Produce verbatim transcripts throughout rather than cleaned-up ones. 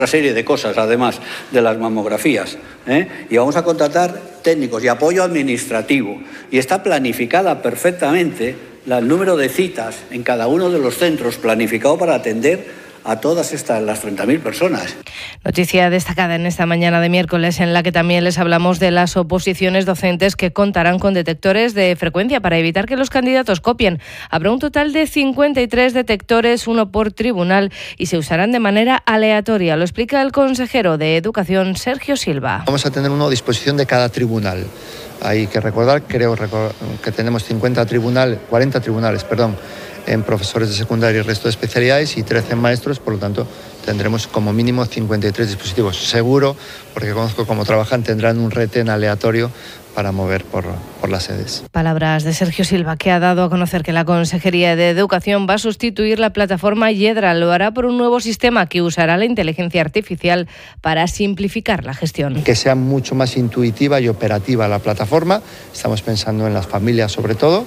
Una serie de cosas, además de las mamografías, ¿eh? Y vamos a contratar técnicos y apoyo administrativo. Y está planificada perfectamente el número de citas en cada uno de los centros, planificado para atender a todas estas, las treinta mil personas. Noticia destacada en esta mañana de miércoles, en la que también les hablamos de las oposiciones docentes que contarán con detectores de frecuencia para evitar que los candidatos copien. Habrá un total de cincuenta y tres detectores, uno por tribunal, y se usarán de manera aleatoria. Lo explica el consejero de Educación, Sergio Silva. Vamos a tener uno a disposición de cada tribunal. Hay que recordar, creo que tenemos cincuenta tribunales, cuarenta tribunales, perdón, en profesores de secundaria y resto de especialidades y trece maestros, por lo tanto tendremos como mínimo cincuenta y tres dispositivos. Seguro, porque conozco cómo trabajan, tendrán un retén aleatorio para mover por, por las sedes. Palabras de Sergio Silva, que ha dado a conocer que la Consejería de Educación va a sustituir la plataforma Yedra. Lo hará por un nuevo sistema que usará la inteligencia artificial para simplificar la gestión. Que sea mucho más intuitiva y operativa la plataforma. Estamos pensando en las familias sobre todo.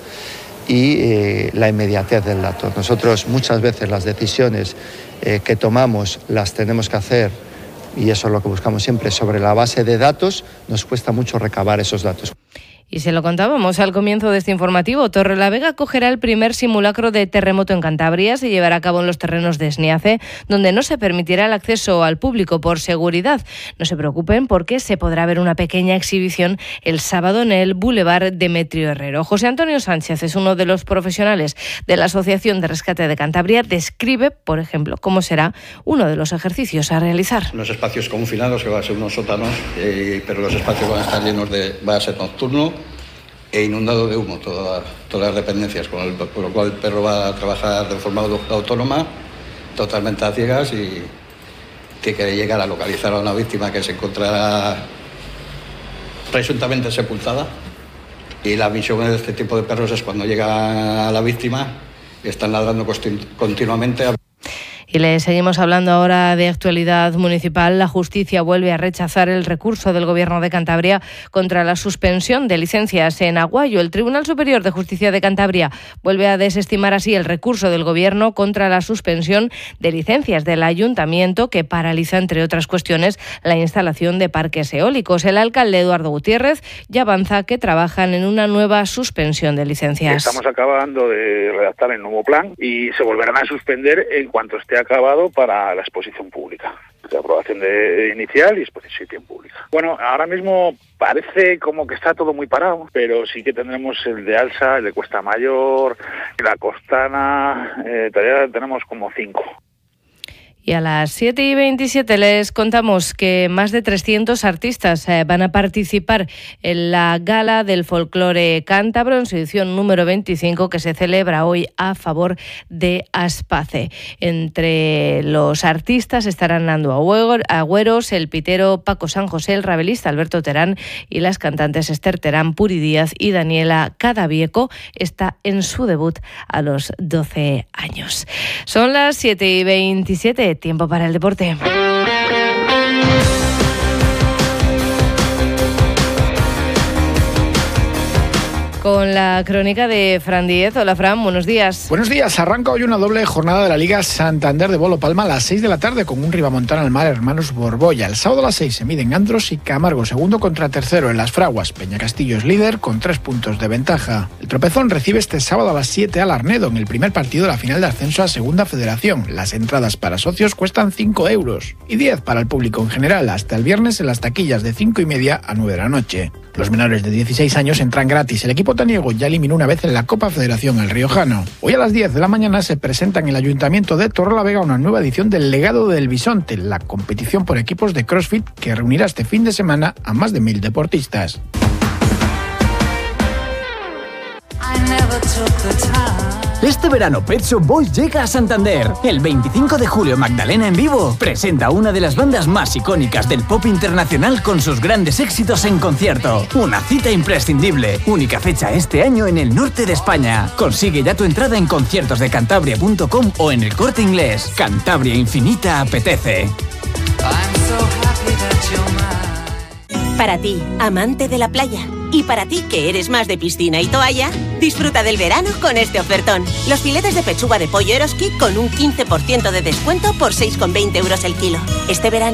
Y eh, la inmediatez del dato. Nosotros muchas veces las decisiones eh, que tomamos las tenemos que hacer, y eso es lo que buscamos siempre, sobre la base de datos. Nos cuesta mucho recabar esos datos. Y se lo contábamos al comienzo de este informativo. Torrelavega acogerá el primer simulacro de terremoto en Cantabria. Se llevará a cabo en los terrenos de Esniace, donde no se permitirá el acceso al público por seguridad. No se preocupen, porque se podrá ver una pequeña exhibición el sábado en el Boulevard Demetrio Herrero. José Antonio Sánchez es uno de los profesionales de la Asociación de Rescate de Cantabria. Describe, por ejemplo, cómo será uno de los ejercicios a realizar. Unos espacios confinados, que va a ser unos sótanos, eh, pero los espacios van a estar llenos de... va a ser nocturno e inundado de humo, toda, todas las dependencias, con, el, con lo cual el perro va a trabajar de forma autónoma, totalmente a ciegas, y tiene que llegar a localizar a una víctima que se encontrará presuntamente sepultada. Y la misión de este tipo de perros es cuando llega a la víctima, están ladrando continuamente. Y le seguimos hablando ahora de actualidad municipal. La justicia vuelve a rechazar el recurso del Gobierno de Cantabria contra la suspensión de licencias en Aguayo. El Tribunal Superior de Justicia de Cantabria vuelve a desestimar así el recurso del Gobierno contra la suspensión de licencias del Ayuntamiento, que paraliza, entre otras cuestiones, la instalación de parques eólicos. El alcalde Eduardo Gutiérrez ya avanza que trabajan en una nueva suspensión de licencias. Estamos acabando de redactar el nuevo plan y se volverán a suspender en cuanto esté acabado para la exposición pública, de aprobación de inicial y exposición pública. Bueno, ahora mismo parece como que está todo muy parado, pero sí que tendremos el de Alsa, el de Cuesta Mayor, la Costana, eh, todavía tenemos como cinco. Y a las siete y veintisiete les contamos que más de trescientos artistas eh, van a participar en la Gala del Folclore Cántabro en su edición número veinticinco, que se celebra hoy a favor de Aspace. Entre los artistas estarán Nando Agüeros, el pitero Paco San José, el rabelista Alberto Terán y las cantantes Esther Terán, Puri Díaz y Daniela Cadavieco. Está en su debut a los doce años. Son las siete y veintisiete. Tiempo para el deporte. Con la crónica de Fran Díez. Hola, Fran, buenos días. Buenos días. Arranca hoy una doble jornada de la Liga Santander de Bolo Palma a las seis de la tarde con un Ribamontana al Mar Hermanos Borbolla. El sábado a las seis se miden Andros y Camargo, segundo contra tercero en Las Fraguas. Peña Castillo es líder con tres puntos de ventaja. El Tropezón recibe este sábado a las siete al Arnedo en el primer partido de la final de ascenso a Segunda Federación. Las entradas para socios cuestan cinco euros y diez para el público en general, hasta el viernes en las taquillas de cinco y media a nueve de la noche. Los menores de dieciséis años entran gratis. El equipo taniego ya eliminó una vez en la Copa Federación al riojano. Hoy a las diez de la mañana se presenta en el Ayuntamiento de Torrelavega una nueva edición del Legado del Bisonte, la competición por equipos de CrossFit que reunirá este fin de semana a más de mil deportistas. Este verano Pet Shop Boys llega a Santander. El veinticinco de julio Magdalena en Vivo presenta una de las bandas más icónicas del pop internacional con sus grandes éxitos en concierto. Una cita imprescindible. Única fecha este año en el norte de España. Consigue ya tu entrada en conciertos de cantabria punto com o en el Corte Inglés. Cantabria Infinita apetece. Para ti, amante de la playa, Y para ti, que eres más de piscina y toalla, disfruta del verano con este ofertón. Los filetes de pechuga de pollo Eroski con un quince por ciento de descuento por seis con veinte euros el kilo. Este verano